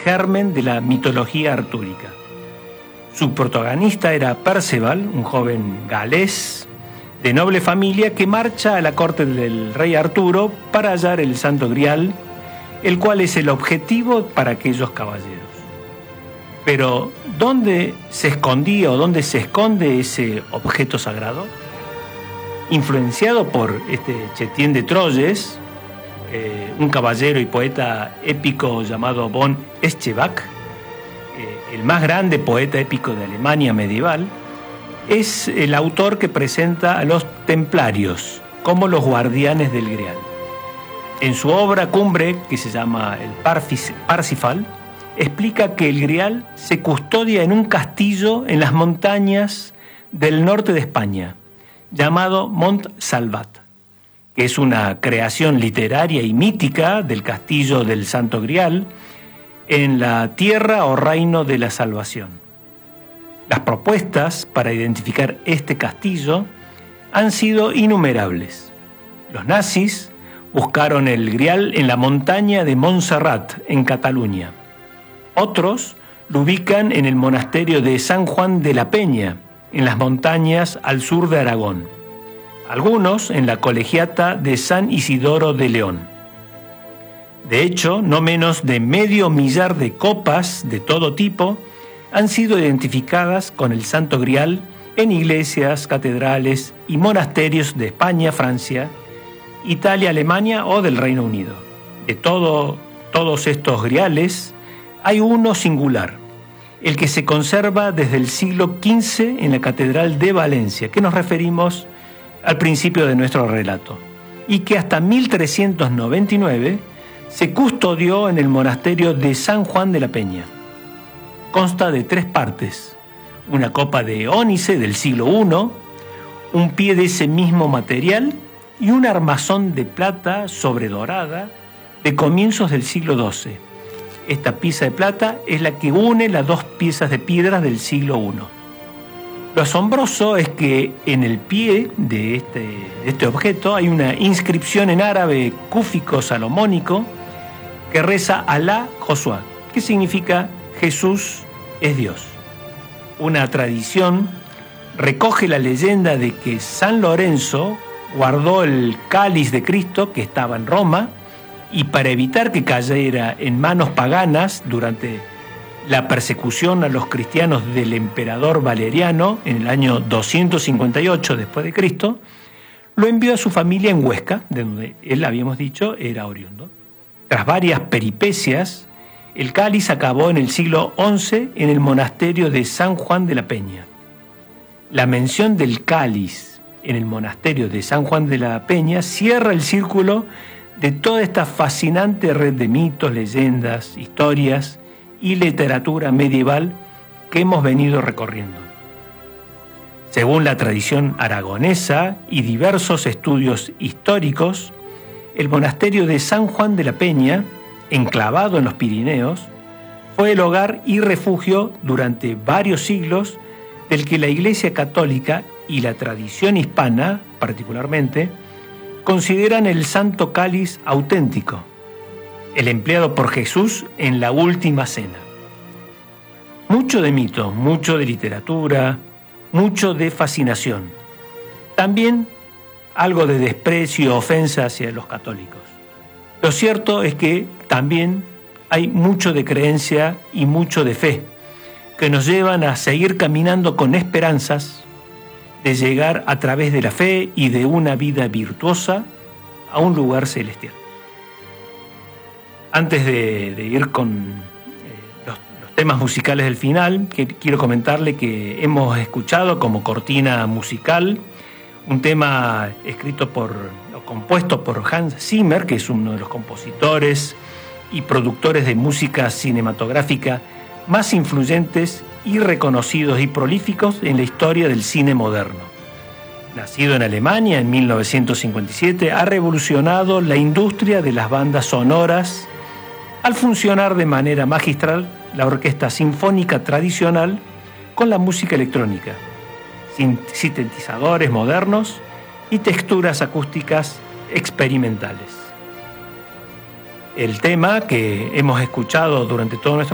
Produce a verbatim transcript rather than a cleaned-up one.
germen de la mitología artúrica. Su protagonista era Perceval, un joven galés de noble familia que marcha a la corte del rey Arturo para hallar el Santo Grial, el cual es el objetivo para aquellos caballeros. Pero, ¿dónde se escondía o dónde se esconde ese objeto sagrado? Influenciado por este Chetien de Troyes, eh, un caballero y poeta épico llamado von Eschenbach, eh, el más grande poeta épico de Alemania medieval, es el autor que presenta a los templarios como los guardianes del Grial. En su obra cumbre, que se llama el Parsifal, explica que el Grial se custodia en un castillo en las montañas del norte de España, llamado Mont Salvat, que es una creación literaria y mítica del castillo del Santo Grial en la tierra o reino de la salvación. Las propuestas para identificar este castillo han sido innumerables. Los nazis buscaron el Grial en la montaña de Montserrat, en Cataluña. Otros lo ubican en el monasterio de San Juan de la Peña, en las montañas al sur de Aragón. Algunos en la colegiata de San Isidoro de León. De hecho, no menos de medio millar de copas de todo tipo han sido identificadas con el Santo Grial en iglesias, catedrales y monasterios de España, Francia, Italia, Alemania o del Reino Unido. De todo, todos estos griales, hay uno singular, el que se conserva desde el siglo quince en la Catedral de Valencia, que nos referimos al principio de nuestro relato, y que hasta mil trescientos noventa y nueve se custodió en el monasterio de San Juan de la Peña. Consta de tres partes: una copa de ónice del siglo primero, un pie de ese mismo material y un armazón de plata sobredorada de comienzos del siglo doce. Esta pieza de plata es la que une las dos piezas de piedras del siglo primero. Lo asombroso es que en el pie de este, de este objeto hay una inscripción en árabe cúfico salomónico que reza Alá Josuá, que significa Jesús es Dios. Una tradición recoge la leyenda de que San Lorenzo guardó el cáliz de Cristo que estaba en Roma y para evitar que cayera en manos paganas durante la persecución a los cristianos del emperador Valeriano en el año doscientos cincuenta y ocho después de Cristo, lo envió a su familia en Huesca, de donde él, habíamos dicho, era oriundo. Tras varias peripecias, el cáliz acabó en el siglo once en el monasterio de San Juan de la Peña. La mención del cáliz en el monasterio de San Juan de la Peña cierra el círculo de toda esta fascinante red de mitos, leyendas, historias y literatura medieval que hemos venido recorriendo. Según la tradición aragonesa y diversos estudios históricos, el monasterio de San Juan de la Peña, enclavado en los Pirineos, fue el hogar y refugio durante varios siglos del que la Iglesia Católica y la tradición hispana, particularmente, consideran el Santo Cáliz auténtico, el empleado por Jesús en la última cena. Mucho de mito, mucho de literatura, mucho de fascinación. También algo de desprecio, ofensa hacia los católicos. Lo cierto es que también hay mucho de creencia y mucho de fe, que nos llevan a seguir caminando con esperanzas de llegar a través de la fe y de una vida virtuosa a un lugar celestial. Antes de, de ir con eh, los, los temas musicales del final, que, quiero comentarle que hemos escuchado como cortina musical un tema escrito por, o compuesto por Hans Zimmer, que es uno de los compositores y productores de música cinematográfica más influyentes y reconocidos y prolíficos en la historia del cine moderno. Nacido en Alemania en mil novecientos cincuenta y siete, ha revolucionado la industria de las bandas sonoras al funcionar de manera magistral la orquesta sinfónica tradicional con la música electrónica, sintetizadores modernos y texturas acústicas experimentales. El tema que hemos escuchado durante todo nuestro